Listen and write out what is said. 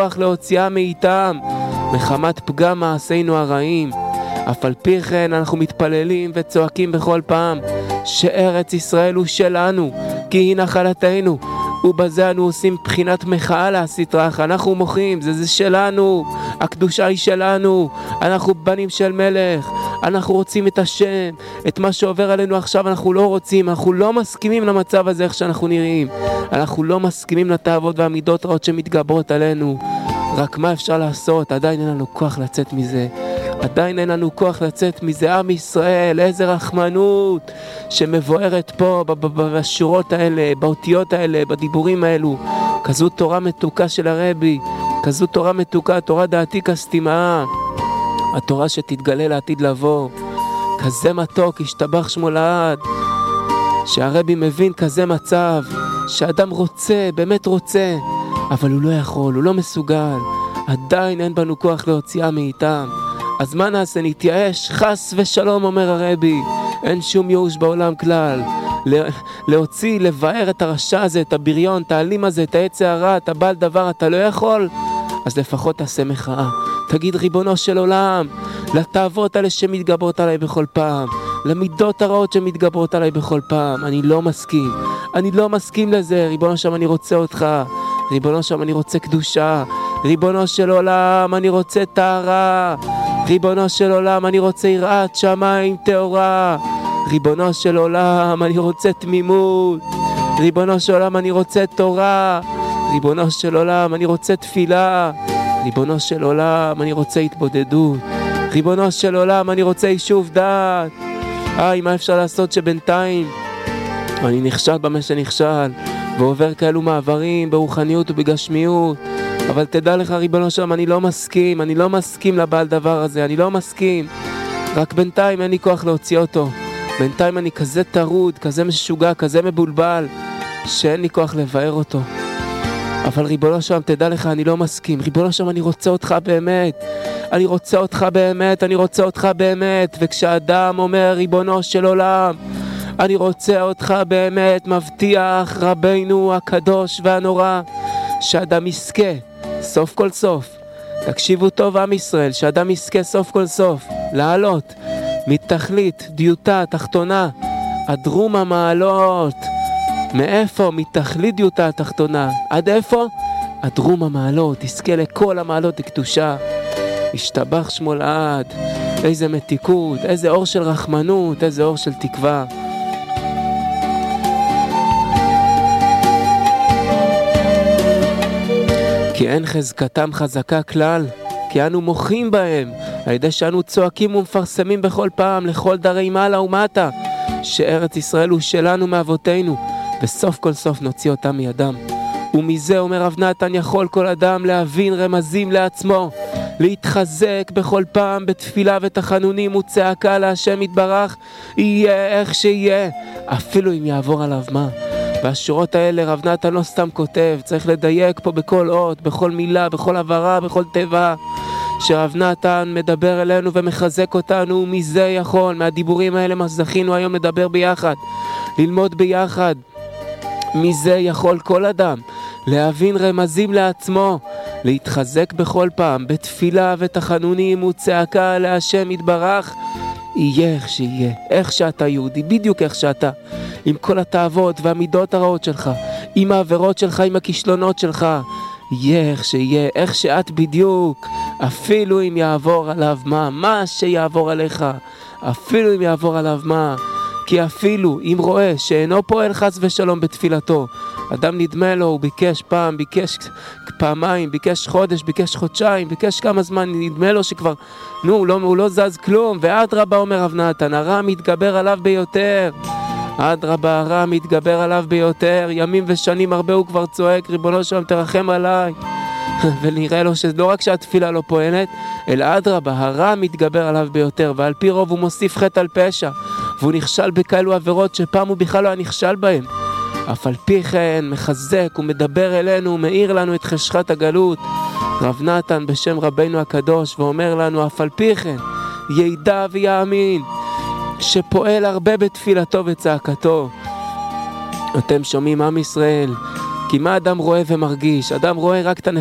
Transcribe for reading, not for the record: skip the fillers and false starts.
כוח להוציאה מאיתם, מחמת פגם מעשינו הרעים. אף על פי כן אנחנו מתפללים וצועקים בכל פעם שארץ ישראל הוא שלנו, כי היא נחלתנו, ובזה אנו עושים בחינת מחאה להסטרח. אנחנו מוחים, זה שלנו, הקדושה היא שלנו, אנחנו בנים של מלך, אנחנו רוצים את השם, את מה שעובר עלינו עכשיו אנחנו לא רוצים, אנחנו לא מסכימים למצב הזה איך שאנחנו נראים, אנחנו לא מסכימים לתאוות והמידות רעות שמתגברות עלינו. רק מה אפשר לעשות? עדיין אין לנו כוח לצאת מזה, עדיין אין לנו כוח לצאת מזה. עם ישראל, איזה רחמנות שמבוארת פה בשורות האלה, באותיות האלה, בדיבורים האלו. כזו תורה מתוקה של הרבי, כזו תורה מתוקה, תורה דעתי כסתימה, התורה שתתגלה לעתיד לבוא. כזה מתוק, השתבח שמו לעד, שהרבי מבין כזה מצב שאדם רוצה, באמת רוצה, אבל הוא לא יכול, הוא לא מסוגל, עדיין אין בנו כוח להוציאה מאיתם. אז מה נעשה? נתייאש? חס ושלום, אומר הרבי, אין שום ייאוש בעולם כלל. להוציא, לבאר את הרשע הזה, את הבריון, את האלים הזה, את העץ הרע, את הבעל דבר, אתה לא יכול? אז לפחות תעשה מחאה, תגיד ריבונו של עולם, לתאוות האלה שמתגברות עליי בכל פעם, למידות הרעות שמתגברות עליי בכל פעם, אני לא מסכים, אני לא מסכים לזה. ריבונו שם, אני רוצה אותך, ריבונו שם, אני רוצה קדושה, ריבונו של עולם, אני רוצה טהרה, ריבונו של עולם, אני רוצה יראת שמיים טהורה, ריבונו של עולם, אני רוצה תמימות, ריבונו של עולם, אני רוצה תורה, ריבונו של עולם, אני רוצה תפילה, ריבונו של עולם, אני רוצה התבודדות, ריבונו של עולם, אני רוצה יישוב דעת. מה אפשר לעשות שבינתיים אני נכשל במה שנכשל, ועובר כאלו מעברים ברוחניות ובגשמיות, אבל תדע לך ריבונו שם, אני לא מסכים, אני לא מסכים לבעל דבר הזה, אני לא מסכים. רק בינתיים אין לי כוח להוציא אותו, בינתיים אני כזה טרוד, כזה משוגע, כזה מבולבל, שאין לי כוח לבאר אותו. אבל ריבונו שם, תדע לך, אני לא מסכים. ריבונו שם, אני רוצה אותך באמת, אני רוצה אותך באמת, אני רוצה אותך באמת. וכשאדם אומר ריבונו של עולם, אני רוצה אותך באמת, מבטיח רבינו הקדוש והנורא שאדם יזכה סוף כל סוף, תקשיבו טוב עם ישראל, שאדם יזכה סוף כל סוף לעלות מתכלית דיוטה תחתונה עד רום המעלות. מאיפה? מתכלית דיוטה התחתונה עד איפה? עד רום המעלות, תזכה לכל המעלות לקדושה. השתבח שמו לעד. איזה מתיקות, איזה אור של רחמנות, איזה אור של תקווה. כי אין חזקתם חזקה כלל, כי אנו מוחים בהם, על ידי שאנו צועקים ומפרסמים בכל פעם לכל דרי מעלה ומטה, שארץ ישראל הוא שלנו מאבותינו, וסוף כל סוף נוציא אותם מידם. ומזה, אומר רב נתן, יכול כל אדם להבין רמזים לעצמו, להתחזק בכל פעם בתפילה ותחנונים וצעקה להשם יתברך, יהיה איך שיהיה, אפילו אם יעבור עליו מה. והשורות האלה רב נתן לא סתם כותב, צריך לדייק פה בכל אות, בכל מילה, בכל עברה, בכל טבע, שרב נתן מדבר אלינו ומחזק אותנו. מזה יכול, מהדיבורים האלה מה זכינו היום לדבר ביחד, ללמוד ביחד. מזה יכול כל אדם להבין רמזים לעצמו, להתחזק בכל פעם בתפילה ותחנונים וצעקה להשם יתברך, יהיה איך שיהיה, איך שאתה יהודי, בדיוק איך שאתה, עם כל התאוות והמידות הרעות שלך, עם העבירות שלך, עם הכישלונות שלך, יהיה איך שיהיה, איך שאת בדיוק, אפילו אם יעבור עליו מה שיעבור עליך, אפילו אם יעבור עליו מה. כי אפילו אם רואה שאינו פועל חס ושלום בתפילתו, אדם נדמה לו, הוא ביקש פעם, ביקש פעמיים, ביקש חודש, ביקש חודשיים, ביקש כמה זמן, נדמה לו שכבר, הוא לא זז כלום. ואדרבה, אומר רב נתן, הרע מתגבר עליו ביותר, אדרבה, הרע מתגבר עליו ביותר, ימים ושנים הרבה הוא כבר צועק, ריבונו שלום תרחם עליי. ונראה לו שלא רק שהתפילה לא פועלת, אלא אדרבה, הרע מתגבר עליו ביותר, ועל פי רוב הוא מוסיף חטא על פשע, והוא נכשל בכאלו עבירות שפעם הוא בכלל לא היה נכשל בהם. אף על פי כן מחזק ומדבר אלינו, מאיר לנו את חשכת הגלות רב נתן בשם רבינו הקדוש, ואומר לנו אף על פי כן ידע ויאמין שפועל הרבה בתפילתו וצעקתו. אתם שומעים עם ישראל? כי מה אדם רואה ומרגיש? אדם רואה רק את